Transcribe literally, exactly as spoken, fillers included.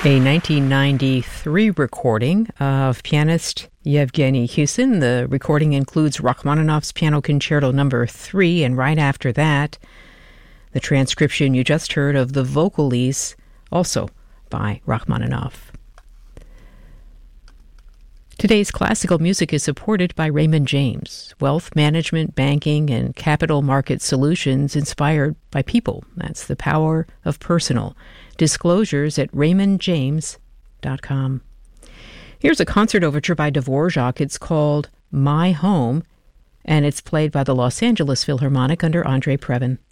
A nineteen ninety-three recording of pianist Yevgeny Husin. The recording includes Rachmaninoff's Piano Concerto Number three, and right after that, the transcription you just heard of the Vocalese, also by Rachmaninoff. Today's classical music is supported by Raymond James, wealth management, banking, and capital market solutions inspired by people. That's the power of personal. Disclosures at raymond james dot com. Here's a concert overture by Dvorak. It's called My Home, and it's played by the Los Angeles Philharmonic under Andre Previn.